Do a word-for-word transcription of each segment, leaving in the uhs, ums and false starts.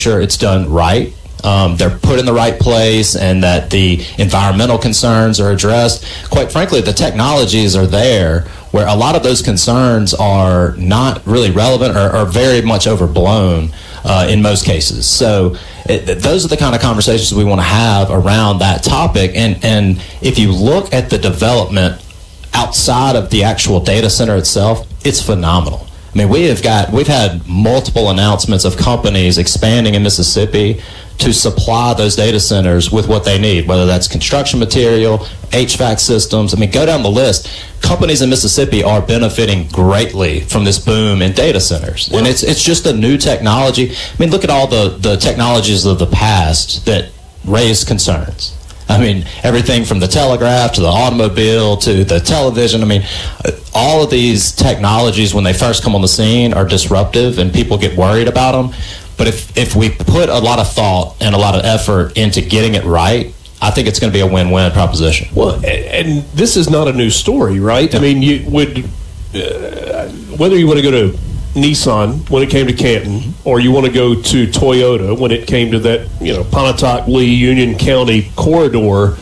sure it's done right. Um, they're put in the right place and that the environmental concerns are addressed. Quite frankly, the technologies are there where a lot of those concerns are not really relevant or are very much overblown uh, in most cases. So it, those are the kind of conversations we want to have around that topic. And, and if you look at the development outside of the actual data center itself, it's phenomenal. I mean, we have got, we've had multiple announcements of companies expanding in Mississippi to supply those data centers with what they need, whether that's construction material, H V A C systems. I mean, go down the list. Companies in Mississippi are benefiting greatly from this boom in data centers. Well, and it's it's just a new technology. I mean, look at all the, the technologies of the past that raised concerns. I mean, everything from the telegraph to the automobile to the television. I mean, all of these technologies, when they first come on the scene, are disruptive and people get worried about them. But if, if we put a lot of thought and a lot of effort into getting it right, I think it's going to be a win-win proposition. Well, and this is not a new story, right? I mean, you would, uh, whether you want to go to Nissan when it came to Canton, or you want to go to Toyota when it came to that, you know, Pontotoc, Lee, Union County corridor,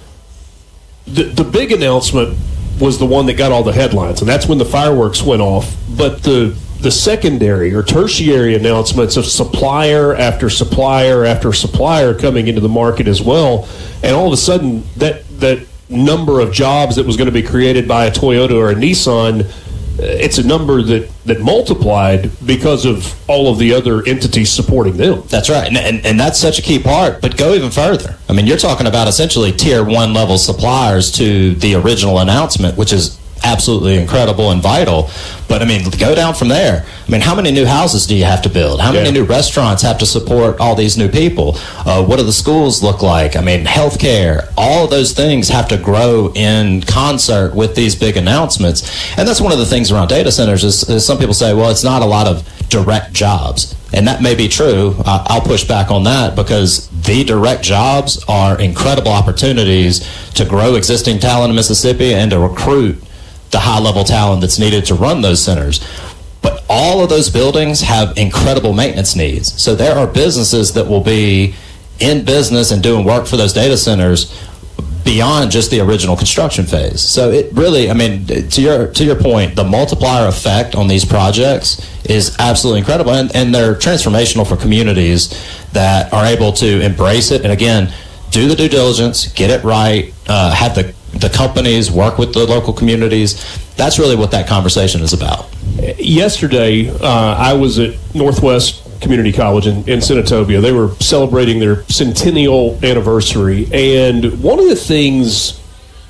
the, the big announcement was the one that got all the headlines, and that's when the fireworks went off. But the the secondary or tertiary announcements of supplier after supplier after supplier coming into the market as well, and all of a sudden that that number of jobs that was going to be created by a Toyota or a Nissan, it's a number that, that multiplied because of all of the other entities supporting them. That's right, and, and and that's such a key part. But go even further. I mean, you're talking about essentially tier one level suppliers to the original announcement, which is absolutely incredible and vital. But I mean, go down from there. I mean, how many new houses do you have to build? How many Yeah. new restaurants have to support all these new people? Uh, what do the schools look like? I mean, healthcare, all of those things have to grow in concert with these big announcements. And that's one of the things around data centers is, is some people say, well, it's not a lot of direct jobs. And that may be true. Uh, I'll push back on that because the direct jobs are incredible opportunities to grow existing talent in Mississippi and to recruit the high-level talent that's needed to run those centers. But all of those buildings have incredible maintenance needs. So there are businesses that will be in business and doing work for those data centers beyond just the original construction phase. So it really, I mean, to your to your point, the multiplier effect on these projects is absolutely incredible, and, and they're transformational for communities that are able to embrace it. And again, do the due diligence, get it right, uh, have the the companies work with the local communities. That's really what that conversation is about. Yesterday, uh, I was at Northwest Community College in, in Senatobia. They were celebrating their centennial anniversary, and one of the things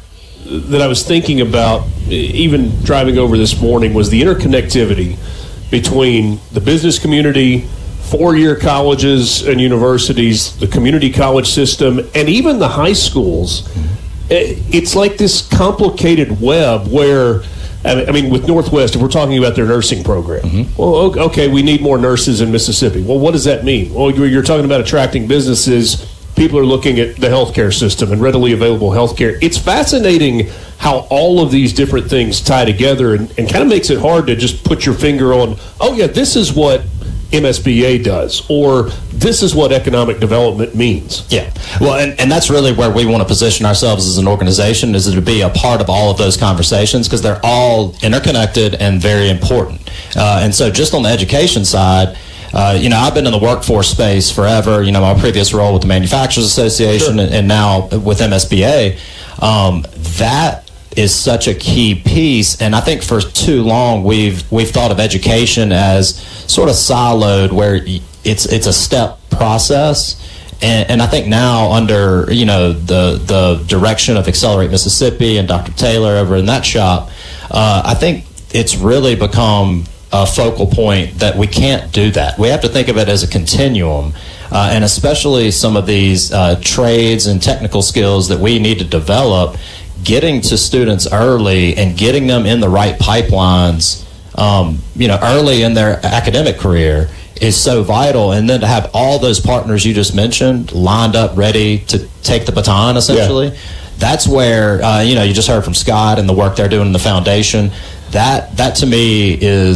that I was thinking about, even driving over this morning, was the interconnectivity between the business community, four-year colleges and universities, the community college system, and even the high schools. It's like this complicated web where, I mean, with Northwest, if we're talking about their nursing program, mm-hmm. well, okay, we need more nurses in Mississippi. Well, what does that mean? Well, you're talking about attracting businesses. People are looking at the healthcare system and readily available healthcare. It's fascinating how all of these different things tie together, and, and kind of makes it hard to just put your finger on, oh, yeah, this is what M S B A does, or this is what economic development means. Yeah, well, and, and that's really where we want to position ourselves as an organization, is to be a part of all of those conversations, because they're all interconnected and very important. Uh, and so just on the education side, uh, you know, I've been in the workforce space forever, you know, my previous role with the Manufacturers Association, sure. and, and now with M S B A. Um, that is such a key piece, and I think for too long we've we've thought of education as sort of siloed, where it's it's a step process, and, and I think now under you know the the direction of Accelerate Mississippi and Doctor Taylor over in that shop, uh, I think it's really become a focal point that we can't do that. We have to think of it as a continuum, uh, and especially some of these uh, trades and technical skills that we need to develop. Getting to students early and getting them in the right pipelines, um, you know, early in their academic career is so vital. And then to have all those partners you just mentioned lined up, ready to take the baton, essentially, yeah. that's where, uh, you know, you just heard from Scott and the work they're doing in the foundation. That, that to me is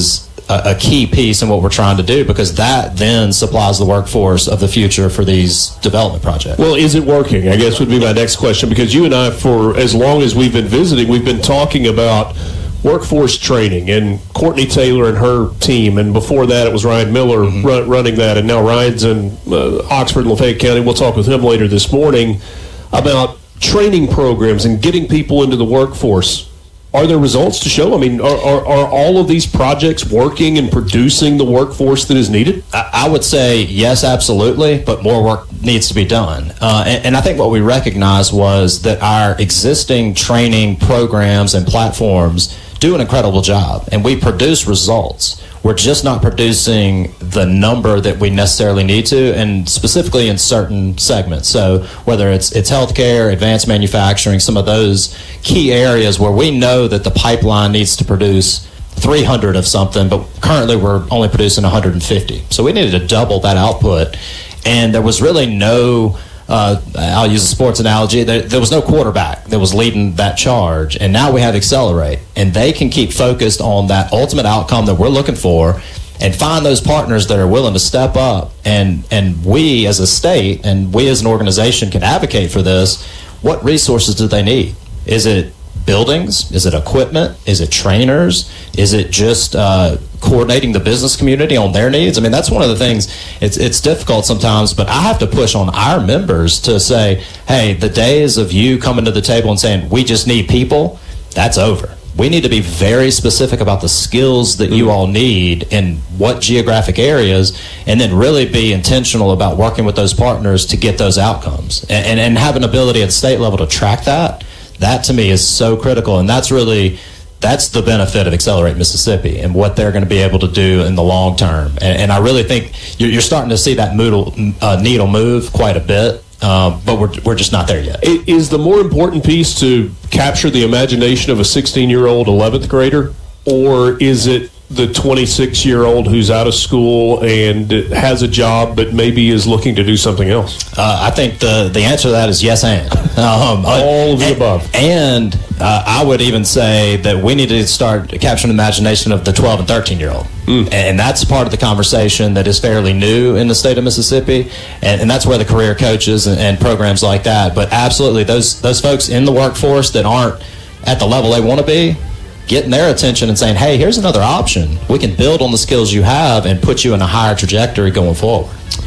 a, a key piece in what we're trying to do, because that then supplies the workforce of the future for these development projects. Well, is it working? I guess would be my next question, because you and I, for as long as we've been visiting, we've been talking about workforce training and Courtney Taylor and her team, and before that it was Ryan Miller mm-hmm. run, running that, and now Ryan's in uh, Oxford and Lafayette County. We'll talk with him later this morning about training programs and getting people into the workforce. Are there results to show? I mean, are, are, are all of these projects working and producing the workforce that is needed? I, I would say yes, absolutely, but more work needs to be done. Uh, and, and I think what we recognized was that our existing training programs and platforms do an incredible job, and we produce results. We're just not producing the number that we necessarily need to, and specifically in certain segments. So whether it's it's healthcare, advanced manufacturing, some of those key areas where we know that the pipeline needs to produce three hundred of something, but currently we're only producing one hundred fifty. So we needed to double that output, and there was really no Uh, I'll use a sports analogy. There, there was no quarterback that was leading that charge, and now we have Accelerate, and they can keep focused on that ultimate outcome that we're looking for, and find those partners that are willing to step up. And and we as a state and we as an organization can advocate for this. What resources do they need? Is it buildings? Is it equipment? Is it trainers? Is it just uh, coordinating the business community on their needs? I mean, that's one of the things. It's it's difficult sometimes, but I have to push on our members to say, hey, the days of you coming to the table and saying, we just need people, that's over. We need to be very specific about the skills that you all need in what geographic areas, and then really be intentional about working with those partners to get those outcomes, and, and, and have an ability at the state level to track that. That, to me, is so critical, and that's really that's the benefit of Accelerate Mississippi and what they're going to be able to do in the long term. And, and I really think you're, you're starting to see that moodle, uh, needle move quite a bit, um, but we're we're just not there yet. Is the more important piece to capture the imagination of a sixteen-year-old eleventh grader, or is it the twenty-six-year-old who's out of school and has a job but maybe is looking to do something else? Uh, I think the, the answer to that is yes and. Um, All of the and, above. And uh, I would even say that we need to start capturing the imagination of the twelve and thirteen-year-old. Mm. And that's part of the conversation that is fairly new in the state of Mississippi. And, and that's where the career coaches and, and programs like that. But absolutely, those those folks in the workforce that aren't at the level they want to be, getting their attention and saying, hey, here's another option. We can build on the skills you have and put you in a higher trajectory going forward.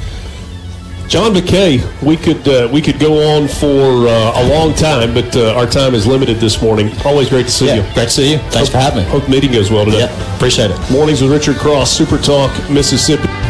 John McKay, we could uh, we could go on for uh, a long time, but uh, our time is limited this morning. Always great to see yeah, you. Great to see you. Thanks hope, for having me. Hope the meeting goes well today. Yeah, appreciate it. Mornings with Richard Cross, Super Talk, Mississippi.